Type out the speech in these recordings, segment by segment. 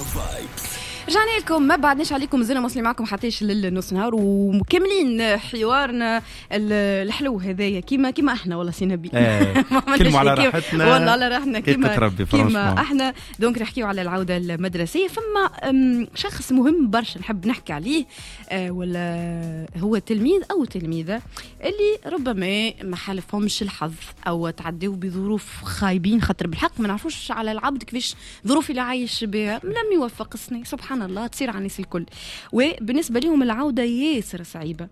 رجعنا لكم، ما بعدناش عليكم، مازلنا موصلين معكم حتىش للنص نهار ومكملين حوارنا الحلو هذايا كيما احنا والله سي نبي كلمة على راحتنا والله على راحتنا كيما احنا. دونك نحكيو على العودة المدرسية. فما شخص مهم برشا نحب نحكي عليه، ولا هو تلميذ أو تلميذة اللي ربما ما حالفهمش الحظ أو تعديوا بظروف خايبين، خاطر بالحق ما نعرفوش على العبد كيفاش ظروف اللي عايش بها لم يوفق سني، سبحان الله تصير على الناس الكل. وبالنسبة لهم العودة ياسر صعيبة.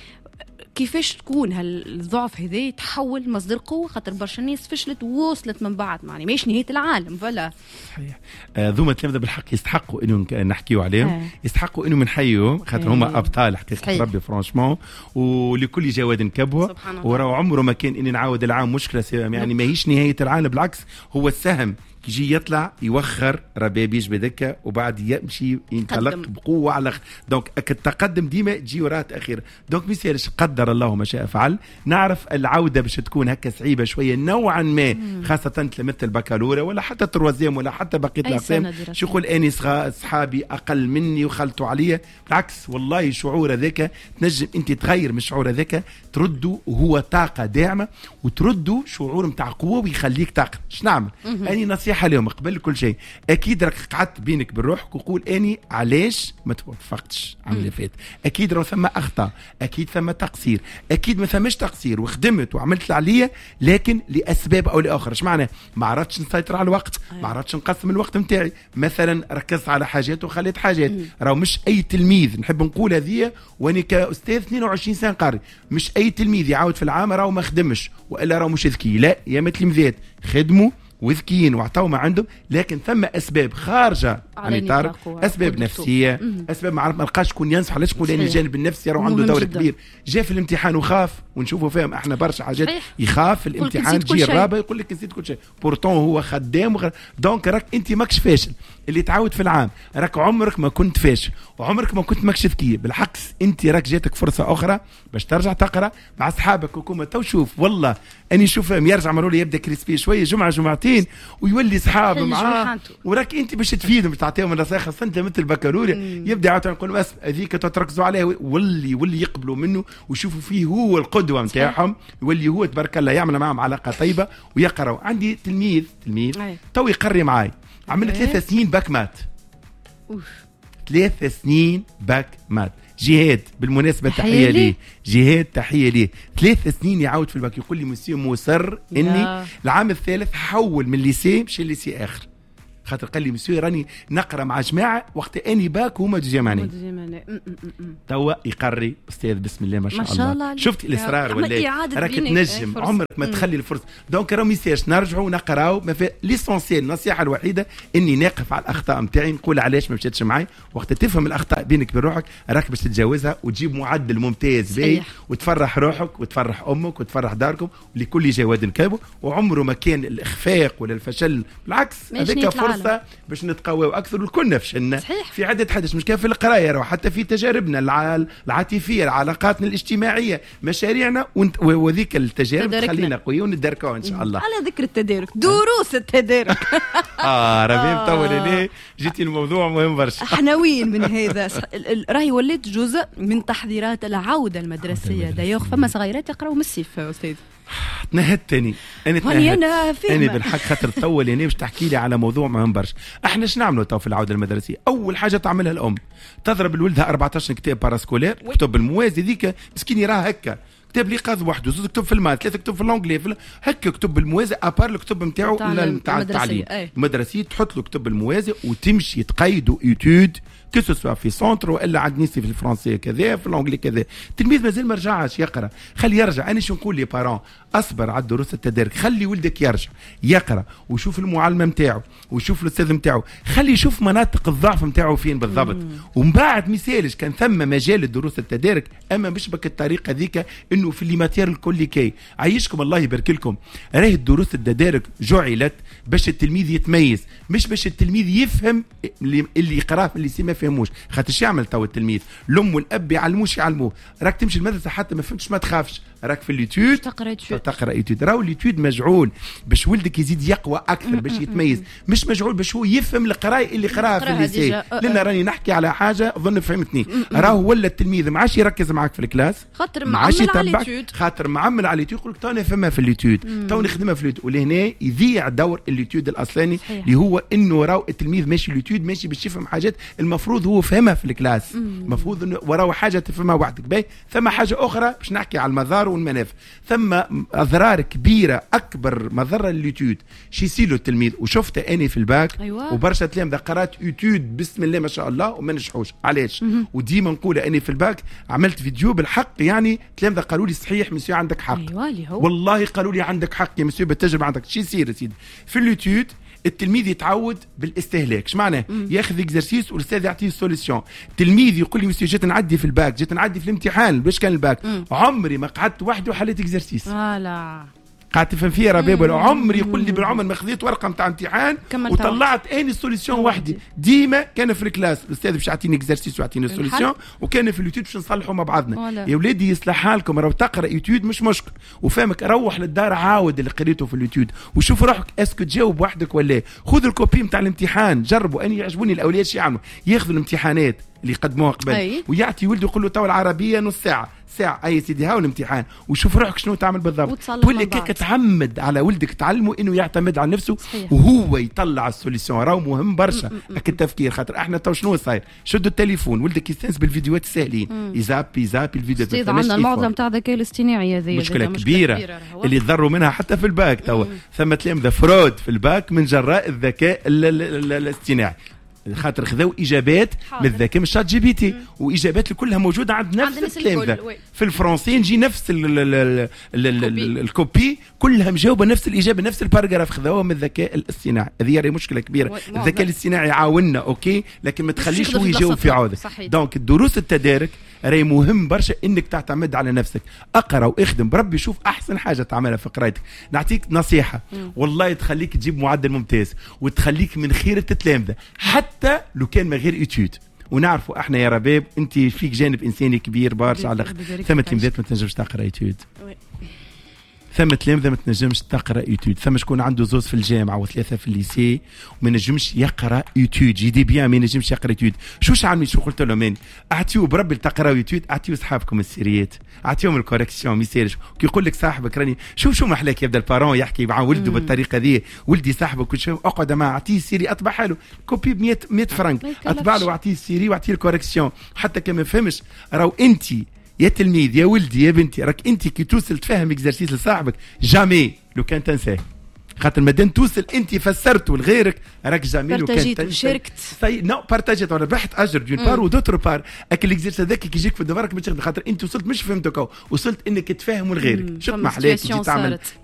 كيفاش تكون هالضعف هذا يتحول مصدر قوة؟ خاطر برشا ناس فشلت ووصلت من بعد، يعني ماهيش نهاية العالم. فلا صحيح. ذوما التلامذة بالحق يستحقوا انه نحكيوا عليهم، يستحقوا انه منحيوا، خاطر هما ابطال حقيقة ربي فرانشمون، ولكل جواد كبوة. وراه عمره ما كان اني نعاود العام مشكلة، يعني ماهيش نهاية العالم، بالعكس هو السهم يجي يطلع يوخر رباب يجي بدكة وبعد يمشي ينطلق بقوة على دونك التقدم ديما تجي وراء تأخير. دونك مثالش قدر الله ما شاء فعل. نعرف العودة باش تكون هكا صعيبة شوية نوعا ما، خاصة تلميذ البكالوريا ولا حتى تروازيام ولا حتى بقية الأقسام. شو يقول أني صحابي أقل مني وخلطوا عليا، بالعكس والله شعور ذاك تنجم أنت تغير من شعور ذاك تردوا، وهو طاقة داعمة، وتردوا شعور متاع قوة ويخليك طاقة. شو نعمل؟ أني نصيحة اليوم قبل كل شيء، اكيد راك قعدت بينك بالروح وقول اني علاش ما توفقتش عام اللي فات. اكيد راه ثم اخطاء، اكيد ثم تقصير، اكيد ما ثمش تقصير وخدمت وعملت اللي عليا، لكن لاسباب او لاخرى. ايش معناه؟ ما عرفتش نسيطر على الوقت، ما عرفتش نقسم الوقت نتاعي، مثلا ركزت على حاجات وخليت حاجات. راه مش اي تلميذ، نحب نقول هذه واني كاستاذ 22 سنه قاري، مش اي تلميذ يعاود في العام راه ما خدمش والا راه مش ذكي. لا، يا تلميذات خدموا وذكيين وعطاو ما عندهم، لكن ثم اسباب خارجه عن اطار، اسباب نفسيه، اسباب ما لقاش شكون ينصح. علاش نقول ان الجانب النفسي راه عنده دور كبير. جاء في الامتحان وخاف، ونشوفوا فيهم احنا برشا حاجات يخاف في الامتحان، تجي الرابع يقول لك نسيت كل شيء، بورتون هو خدام دونك راك انت ماكش فاشل. اللي تعود في العام راك عمرك ما كنت فاشل وعمرك ما كنت ماكش ذكي، بالعكس انت راك جاتك فرصه اخرى باش ترجع تقرا مع اصحابك وكما تو. شوف والله اني شوفهم يرجع مرولي يبدا كريسبي شويه جمعه جمعتين ويولي صحاب معاه، وراك انت باش تفيدهم، باش تعطيهم النصائح. خاصه انت مثل البكالوريا يبدا يعطي يقول لهم هذيك تركزوا عليه، واللي يقبلوا منه ويشوفوا فيه هو القدوه نتاعهم، يولي هو تبارك الله يعمل معهم علاقه طيبه ويقراوا. عندي تلميذ تو يقري معاي، عمل 3 سنين باك مات. 3 سنين باك مات. جهاد بالمناسبة تحية ليه، جهاد تحية ليه. 3 سنين يعاود في الباك، يقول لي مسيو مصر اني العام الثالث حول من ليسي مش الليسي اخر، خاطر قال لي مسيو راني نقرا مع جماعه وقت اني باك وهما جمعني. توا يقري استاذ بسم الله ما شاء الله. شفت الاصرار ولا راك تنجم عمرك ما تخلي الفرصه. دونك راه ميساج نرجعوا نقراو. ما في ليسونسيال، النصيحه الوحيده اني نقف على الاخطاء نتاعي، نقول علاش ما مشاتش معي. وقت تفهم الاخطاء بينك بروحك راك باش تتجاوزها وتجيب معدل ممتاز باهي، وتفرح روحك وتفرح امك وتفرح داركم، ولكل جواد كابو. وعمره ما كان الاخفاق ولا الفشل، بالعكس هذاك فرصه باش نتقوى اكثر. وكنا فشلنا في عده حدث، مش كان في القرايه، راه حتى في تجاربنا العاطفيه، علاقاتنا الاجتماعيه، مشاريعنا، وذيك التجارب تخلينا قويين وندركوها ان شاء الله. على ذكر التدارك، دروس التدارك ربي مطول ليه جيتي الموضوع مهم برشا. احنا وين من هذا؟ راهي وليت جزء من تحضيرات العوده المدرسيه. دايوغ فما صغيرات يقراو من الصيف استاذ. تنهدت تاني انا بالحق خاطر طول يعني باش تحكي لي على موضوع مهم برشا. احنا ايش نعملوا تو في العوده المدرسيه؟ اول حاجه تعملها الام تضرب لولدها 14 كتاب باراسكولير، كتب الموازي ذيك مسكين يراها هكا، كتاب لي قاض وحده، 2 كتب في المات، 3 كتب في اللونجلي، هكا كتب الموازي ابار الكتب نتاعو نتاع التعليم المدرسي. تحط له كتب الموازي وتمشي تقيدوا ايتود كسو سوا في سونتر والا عند نيسي في الفرنسيه كذا في الانجلي كذا. التلميذ مازال ما رجعش يقرا، خلي يرجع. انا شو نقول لي بارون؟ اصبر على الدروس التدارك، خلي ولدك يرجع يقرا ويشوف المعلمه نتاعو ويشوف الاستاذ نتاعو، خلي يشوف مناطق الضعف نتاعو فين بالضبط. ومن بعد مثالش كان ثم مجال الدروس التدارك، اما مش بك الطريقه ذيك انه في الليماتير الكل كي عايشكم الله يبارك لكم. راهي الدروس التدارك جعلت باش التلميذ يتميز، مش باش التلميذ يفهم اللي يقراه في اللي ما يفهموش. خاطر شو يعمل تو التلميذ؟ الام والاب يعلموش يعلموه، راك تمشي المدرسه حتى ما فهمتش ما تخافش، راك في اليوتيود تقرا يوتيود. راهو اليوتيود مجعول باش ولدك يزيد يقوى اكثر، باش يتميز، مش مجعول باش هو يفهم القرايه اللي قراها في الليسي. لان راني نحكي على حاجه اظن فهمتني. راهو ولا التلميذ ما عادش يركز معاك في الكلاس، خاطر معمل على اليوتيود، خاطر معمل على اليوتيود، يقول لك تو نفهمها في اليوتيود، تو نخدمها في اليوتيود. ولهنا يذيع دور اليوتيود الاصلاني اللي هو انه راهو التلميذ ماشي اليوتيود، ماشي باش يفهم حاجات المفروض هو فهمها في الكلاس، المفروض انه وراه حاجه تفهمها وحدك. باهي ثم حاجه اخرى باش نحكي على المضار والمنافع. ثم اضرار كبيره، اكبر مضره لليوتيود شي يصير التلميذ، وشفته اني في الباك. أيوة. وبرشا تلامذه قرات يوتيود بسم الله ما شاء الله وما نجحوش. علاش؟ وديما نقول اني في الباك عملت فيديو بالحق، يعني تلامذه قالوا لي صحيح مسيو عندك حق. أيوة والله قالوا لي عندك حق يا مسيو، بالتجربه عندك. شي يصير يا سيدي في اليوتيود؟ التلميذ يتعود بالاستهلاك. ايش معناه؟ ياخذ اكزرسيس والاستاذ يعطيه سوليسيون. التلميذ يقول لي مسيو جيت نعدي في الباك، جيت نعدي في الامتحان، باش كان الباك عمري ما قعدت وحده وحليت اكزرسيس. لا قاعد تفهم فيها رباب ولا عمري يقول لي بالعمر ما خذيت ورقه نتاع امتحان وطلعت اني سوليسيون وحدي. ديما كان في الكلاس الاستاذ باش يعطيني اكزرسيس ويعطيني سوليسيون، وكان في اليوتيوب باش نصلحوا مع بعضنا. يا ولادي يصلحها لكم، راهو تقرا يوتيوب مش مشكل، وفهمك روح للدار عاود اللي قريته في اليوتيوب وشوف روحك اسكو تجاوب وحدك ولا. خذ الكوبي نتاع الامتحان، جربوا. اني يعجبوني الاولاد شو يعملوا، ياخذوا الامتحانات اللي قدموها قبل ويعطي ولده يقول له تو العربيه نص ساعه اي سيدي هاو الامتحان وشوف روحك شنو تعمل بالضبط. تولي كيك تعمد على ولدك تعلمه انه يعتمد على نفسه وهو يطلع السوليسيون. راهو مهم برشا هكا التفكير. خاطر احنا تو شنو صاير؟ شدوا التليفون ولدك يستانس بالفيديوهات السهلين، يزاب الفيديوهات. عندنا المعضله نتاع الذكاء الاصطناعي هذه مشكله كبيره اللي تضروا منها حتى في الباك. تو ثم تلامذه فرود في الباك من جراء الذكاء الاصطناعي، خاطر خذوا اجابات من الذكاء من شات جي بي تي، واجابات اللي كلها موجوده عند نفس التلامذه. في الفرنسي نجي نفس الكوبي كلها مجاوبه نفس الاجابه نفس الباراجراف، خذوها من الذكاء الاصطناعي. هذه راهي مشكله كبيره. الذكاء الاصطناعي يعاوننا اوكي، لكن ما تخليش هو يجاوب في عوده. دونك الدروس التدارك راهي مهم برشا انك تعتمد على نفسك. اقرا واخدم بربي، شوف احسن حاجه تعملها في قرايتك. نعطيك نصيحه والله تخليك تجيب معدل ممتاز وتخليك من خير التلامذه حتى لو كان من غير ايتيود. ونعرفوا احنا يا رباب انت فيك جانب انساني كبير برشا على ثم تلامذات ما تنجمش تقرا ايتيود، ثم تلامذه ما تنجمش تقرا يوتيوب، ثم شكون عنده زوز في الجامعه وثلاثه في الليسي وما نجمش يقرا يوتيوب. جي بيان ما نجمش يقرا يوتيوب. شو عملت؟ شو قلت له ماني اعطيو بربي تقراو يوتيوب، اعطيو صحابكم السيريات، اعطيهم الكوريكسيون ما يسالش. كي يقول لك صاحبك راني شو محلاك يبدا البارون يحكي مع ولده بالطريقه ذي، ولدي صاحبك كل شيء اقعد معاه اعطيه السيري اطبعها له كوبي ب 100 فرنك، اطبع له واعطيه السيري واعطيه الكوريكسيون. حتى كما فهمش راهو انت يا تلميذ يا ولدي يا بنتي، راك انت كي توصل تفهم اكزرسيس لصاحبك جامي لو كان تنساه. خاطر مادام توصل انت فسرته لغيرك راك جامي لو كان تنساه. شاركت نو بارتاجيت ولا ربحت اجر دون بار ودوتر بار. اكل اكزرسيس هذاك كي يجيك في دماغك باش خاطر انت وصلت مش فهمتك، وصلت انك تفهم لغيرك. شوف محلاك تعمل